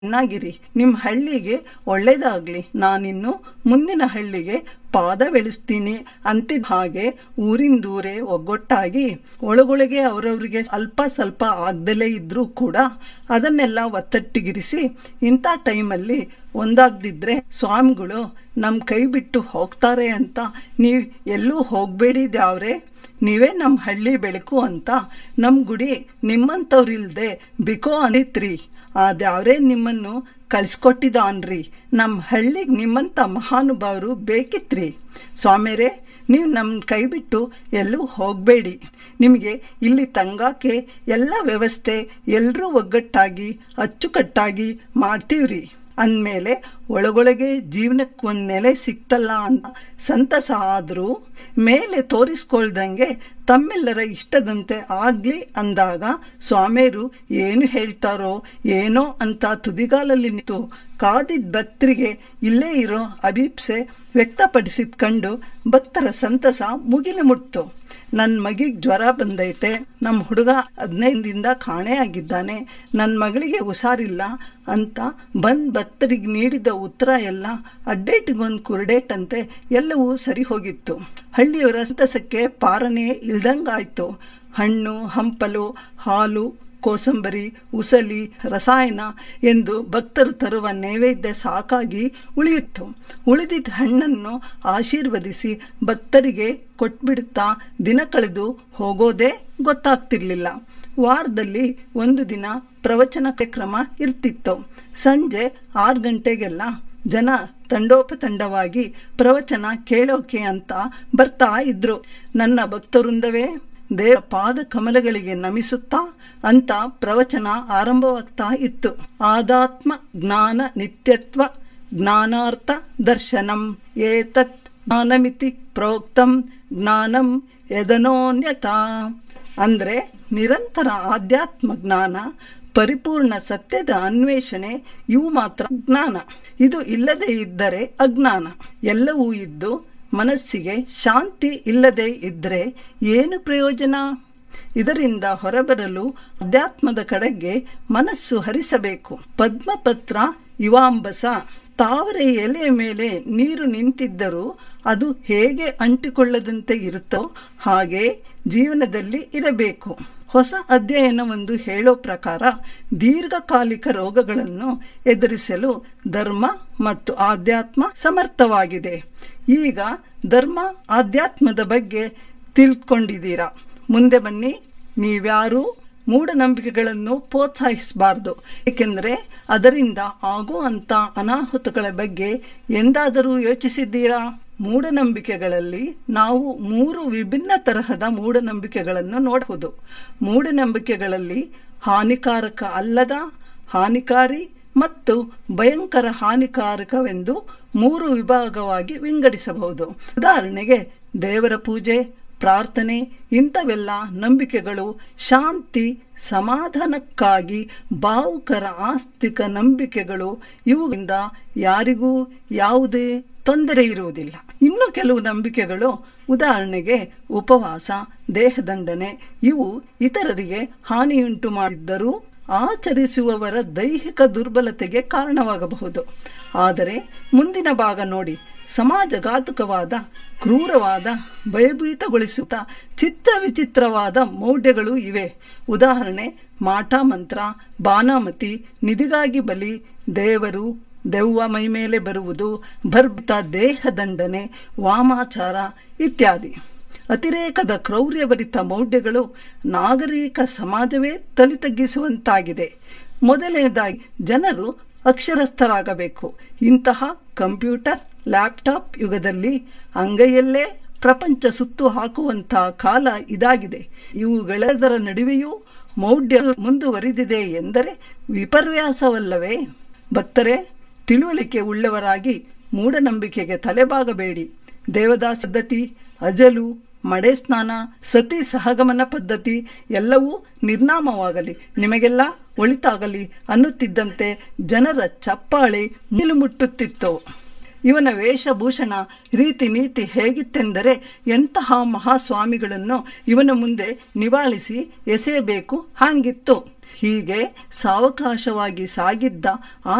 ಚೆನ್ನಾಗಿರಿ, ನಿಮ್ಮ ಹಳ್ಳಿಗೆ ಒಳ್ಳೇದಾಗ್ಲಿ, ನಾನಿನ್ನು ಮುಂದಿನ ಹಳ್ಳಿಗೆ ಪಾದ ಬೆಳೆಸ್ತೀನಿ ಅಂತಿದ್ದ ಹಾಗೆ ಊರಿಂದೂರೇ ಒಗ್ಗಟ್ಟಾಗಿ ಒಳಗೊಳಗೆ ಅವರವರಿಗೆ ಅಲ್ಪ ಸ್ವಲ್ಪ ಆಗ್ದಲೇ ಇದ್ರೂ ಕೂಡ ಅದನ್ನೆಲ್ಲ ಒತ್ತಟ್ಟಿಗಿರಿಸಿ ಇಂಥ ಟೈಮಲ್ಲಿ ಒಂದಾಗ್ದಿದ್ರೆ ಸ್ವಾಮಿಗಳು ನಮ್ಮ ಕೈ ಬಿಟ್ಟು ಹೋಗ್ತಾರೆ ಅಂತ ನೀವು ಎಲ್ಲೂ ಹೋಗಬೇಡಿ ದ್ಯಾವ್ರೆ, ನೀವೇ ನಮ್ಮ ಹಳ್ಳಿ ಬೆಳಕು ಅಂತ ನಮ್ಮ ಗುಡಿ ನಿಮ್ಮಂಥವ್ರಿಲ್ದೆ ಬಿಕೋ ಅನಿತ್ರಿ. ಆ ದ್ಯಾವ್ರೇ ನಿಮ್ಮನ್ನು ಕಳಿಸ್ಕೊಟ್ಟಿದ್ದಾನ್ರಿ. ನಮ್ಮ ಹಳ್ಳಿಗೆ ನಿಮ್ಮಂಥ ಮಹಾನುಭಾವರು ಬೇಕಿತ್ರಿ. ಸ್ವಾಮಿಯರೇ, ನೀವು ನಮ್ಮ ಕೈ ಬಿಟ್ಟು ಎಲ್ಲೂ ಹೋಗಬೇಡಿ, ನಿಮಗೆ ಇಲ್ಲಿ ತಂಗಾಕೆ ಎಲ್ಲ ವ್ಯವಸ್ಥೆ ಎಲ್ಲರೂ ಒಗ್ಗಟ್ಟಾಗಿ ಅಚ್ಚುಕಟ್ಟಾಗಿ ಮಾಡ್ತೀವ್ರಿ ಅಂದಮೇಲೆ ಒಳಗೊಳಗೆ ಜೀವನಕ್ಕೆ ಒಂದು ನೆಲೆ ಸಿಕ್ತಲ್ಲ ಅಂತ ಸಂತಸ ಆದರೂ ಮೇಲೆ ತೋರಿಸ್ಕೊಳ್ದಂಗೆ ತಮ್ಮೆಲ್ಲರ ಇಷ್ಟದಂತೆ ಆಗಲಿ ಅಂದಾಗ ಸ್ವಾಮಿಯರು ಏನು ಹೇಳ್ತಾರೋ ಏನೋ ಅಂತ ತುದಿಗಾಲಲ್ಲಿ ನಿಂತು ಕಾದಿದ್ದ ಭಕ್ತರಿಗೆ ಇಲ್ಲೇ ಇರೋ ಅಭೀಪ್ಸೆ ವ್ಯಕ್ತಪಡಿಸಿದ್ ಕಂಡು ಭಕ್ತರ ಸಂತಸ ಮುಗಿಲು ಮುಟ್ತು. ನನ್ನ ಮಗಿಗೆ ಜ್ವರ ಬಂದೈತೆ, ನಮ್ಮ ಹುಡುಗ 15 ದಿನದಿಂದ ಕಾಣೆ ಆಗಿದ್ದಾನೆ, ನನ್ನ ಮಗಳಿಗೆ ಹುಷಾರಿಲ್ಲ ಅಂತ ಬಂದ್ ಭಕ್ತರಿಗೆ ನೀಡಿದ ಉತ್ತರ ಎಲ್ಲ ಅಡ್ಡೇಟಿಗೊಂದು ಕುರುಡೇಟಂತೆ ಎಲ್ಲವೂ ಸರಿ ಹೋಗಿತ್ತು. ಹಳ್ಳಿಯವರ ಸಂತಸಕ್ಕೆ ಪಾರನೆ ಇಲ್ದಂಗಾಯ್ತು. ಹಣ್ಣು ಹಂಪಲು ಹಾಲು ಕೋಸಂಬರಿ ಉಸಲಿ ರಸಾಯನ ಎಂದು ಭಕ್ತರು ತರುವ ನೈವೇದ್ಯ ಸಾಕಾಗಿ ಉಳಿಯಿತು. ಉಳಿದಿದ್ದ ಹಣ್ಣನ್ನು ಆಶೀರ್ವದಿಸಿ ಭಕ್ತರಿಗೆ ಕೊಟ್ಬಿಡುತ್ತಾ ದಿನ ಕಳೆದು ಹೋಗೋದೇ ಗೊತ್ತಾಗ್ತಿರ್ಲಿಲ್ಲ. ವಾರದಲ್ಲಿ ಒಂದು ದಿನ ಪ್ರವಚನ ಕಾರ್ಯಕ್ರಮ ಇರ್ತಿತ್ತು. ಸಂಜೆ 6 ಗಂಟೆಗೆಲ್ಲ ಜನ ತಂಡೋಪತಂಡವಾಗಿ ಪ್ರವಚನ ಕೇಳೋಕೆ ಅಂತ ಬರ್ತಾ ಇದ್ರು. ನನ್ನ ಭಕ್ತವೃಂದವೇ ದೇವ ಪಾದ ಕಮಲಗಳಿಗೆ ನಮಿಸುತ್ತಾ ಅಂತ ಪ್ರವಚನ ಆರಂಭವಾಗ್ತಾ ಇತ್ತು. ಆದಾತ್ಮ ಜ್ಞಾನ ನಿತ್ಯತ್ವ ಜ್ಞಾನಾರ್ಥ ದರ್ಶನಂ ಏತತ್ ಜ್ಞಾನಮಿತಿ ಪ್ರೋಕ್ತಂ ಜ್ಞಾನಂ ಯದನೋನ್ಯತಾ. ಅಂದರೆ ನಿರಂತರ ಆಧ್ಯಾತ್ಮ ಜ್ಞಾನ, ಪರಿಪೂರ್ಣ ಸತ್ಯದ ಅನ್ವೇಷಣೆ, ಇವು ಮಾತ್ರ ಜ್ಞಾನ. ಇದು ಇಲ್ಲದೆ ಇದ್ದರೆ ಅಜ್ಞಾನ. ಎಲ್ಲವೂ ಇದ್ದು ಮನಸ್ಸಿಗೆ ಶಾಂತಿ ಇಲ್ಲದೆ ಇದ್ದರೆ ಏನು ಪ್ರಯೋಜನ? ಇದರಿಂದ ಹೊರಬರಲು ಅಧ್ಯಾತ್ಮದ ಕಡೆಗೆ ಮನಸ್ಸು ಹರಿಸಬೇಕು. ಪದ್ಮಪತ್ರ ಇವಾಂಬಸ, ತಾವರೆ ಎಲೆಯ ಮೇಲೆ ನೀರು ನಿಂತಿದ್ದರೂ ಅದು ಹೇಗೆ ಅಂಟಿಕೊಳ್ಳದಂತೆ ಇರುತ್ತೋ ಹಾಗೆ ಜೀವನದಲ್ಲಿ ಇರಬೇಕು. ಹೊಸ ಅಧ್ಯಯನವೊಂದು ಹೇಳೋ ಪ್ರಕಾರ ದೀರ್ಘಕಾಲಿಕ ರೋಗಗಳನ್ನು ಎದುರಿಸಲು ಧರ್ಮ ಮತ್ತು ಆಧ್ಯಾತ್ಮ ಸಮರ್ಥವಾಗಿದೆ. ಈಗ ಧರ್ಮ ಆಧ್ಯಾತ್ಮದ ಬಗ್ಗೆ ತಿಳ್ಕೊಂಡಿದ್ದೀರಾ. ಮುಂದೆ ಬನ್ನಿ. ನೀವ್ಯಾರೂ ಮೂಢನಂಬಿಕೆಗಳನ್ನು ಪ್ರೋತ್ಸಾಹಿಸಬಾರ್ದು, ಏಕೆಂದರೆ ಅದರಿಂದ ಆಗುವಂಥ ಅನಾಹುತಗಳ ಬಗ್ಗೆ ಎಂದಾದರೂ ಯೋಚಿಸಿದ್ದೀರಾ? ಮೂಢನಂಬಿಕೆಗಳಲ್ಲಿ ನಾವು 3 ವಿಭಿನ್ನ ತರಹದ ಮೂಢನಂಬಿಕೆಗಳನ್ನು ನೋಡಬಹುದು. ಮೂಢನಂಬಿಕೆಗಳಲ್ಲಿ ಹಾನಿಕಾರಕ ಅಲ್ಲದ, ಹಾನಿಕಾರಿ ಮತ್ತು ಭಯಂಕರ ಹಾನಿಕಾರಕವೆಂದು 3 ವಿಭಾಗವಾಗಿ ವಿಂಗಡಿಸಬಹುದು. ಉದಾಹರಣೆಗೆ ದೇವರ ಪೂಜೆ, ಪ್ರಾರ್ಥನೆ ಇಂಥವೆಲ್ಲ ನಂಬಿಕೆಗಳು ಶಾಂತಿ ಸಮಾಧಾನಕ್ಕಾಗಿ ಭಾವುಕರ ಆಸ್ತಿಕ ನಂಬಿಕೆಗಳು. ಇವುಗಳಿಂದ ಯಾರಿಗೂ ಯಾವುದೇ ತೊಂದರೆ ಇರುವುದಿಲ್ಲ. ಇನ್ನು ಕೆಲವು ನಂಬಿಕೆಗಳು, ಉದಾಹರಣೆಗೆ ಉಪವಾಸ, ದೇಹದಂಡನೆ, ಇವು ಇತರರಿಗೆ ಹಾನಿಯುಂಟು ಮಾಡಿದ್ದರೂ ಆಚರಿಸುವವರ ದೈಹಿಕ ದುರ್ಬಲತೆಗೆ ಕಾರಣವಾಗಬಹುದು. ಆದರೆ ಮುಂದಿನ ಭಾಗ ನೋಡಿ. ಸಮಾಜಘಾತುಕವಾದ, ಕ್ರೂರವಾದ, ಭಯಭೀತಗೊಳಿಸುತ್ತಾ ಚಿತ್ರ ವಿಚಿತ್ರವಾದ ಮೌಢ್ಯಗಳು ಇವೆ. ಉದಾಹರಣೆ ಮಾಟ ಮಂತ್ರ, ಬಾನಾಮತಿ, ನಿಧಿಗಾಗಿ ಬಲಿ, ದೇವರು ದೆವ್ವ ಮೈಮೇಲೆ ಬರುವುದು, ಭರ್ಬಿತ ದೇಹದಂಡನೆ, ವಾಮಾಚಾರ ಇತ್ಯಾದಿ. ಅತಿರೇಕದ ಕ್ರೌರ್ಯಭರಿತ ಮೌಢ್ಯಗಳು ನಾಗರಿಕ ಸಮಾಜವೇ ತಲೆ ತಗ್ಗಿಸುವಂತಾಗಿದೆ. ಮೊದಲನೇದಾಗಿ ಜನರು ಅಕ್ಷರಸ್ಥರಾಗಬೇಕು. ಇಂತಹ ಕಂಪ್ಯೂಟರ್ ಲ್ಯಾಪ್ಟಾಪ್ ಯುಗದಲ್ಲಿ ಅಂಗೈಯಲ್ಲೇ ಪ್ರಪಂಚ ಸುತ್ತು ಹಾಕುವಂತಹ ಕಾಲ ಇದಾಗಿದೆ. ಇವುಗಳೆಲ್ಲದರ ನಡುವೆಯೂ ಮೌಢ್ಯ ಮುಂದುವರಿದಿದೆ ಎಂದರೆ ವಿಪರ್ಯಾಸವಲ್ಲವೇ? ಭಕ್ತರೇ, ತಿಳುವಳಿಕೆ ಉಳ್ಳವರಾಗಿ ಮೂಢನಂಬಿಕೆಗೆ ತಲೆಬಾಗಬೇಡಿ. ದೇವದಾಸ ಪದ್ಧತಿ, ಅಜಲು, ಮಡೆ ಸ್ನಾನ, ಸತಿ ಸಹಗಮನ ಪದ್ಧತಿ ಎಲ್ಲವೂ ನಿರ್ನಾಮವಾಗಲಿ, ನಿಮಗೆಲ್ಲ ಒಳಿತಾಗಲಿ ಅನ್ನುತ್ತಿದ್ದಂತೆ ಜನರ ಚಪ್ಪಾಳೆ ಮುಟ್ಟುತ್ತಿತ್ತು. ಇವನ ವೇಷಭೂಷಣ ರೀತಿ ನೀತಿ ಹೇಗಿತ್ತೆಂದರೆ ಎಂತಹ ಮಹಾಸ್ವಾಮಿಗಳನ್ನು ಇವನ ಮುಂದೆ ನಿವಾಳಿಸಿ ಎಸೆಯಬೇಕು ಹಾಗಿತ್ತು. ಹೀಗೆ ಸಾವಕಾಶವಾಗಿ ಸಾಗಿದ್ದ ಆ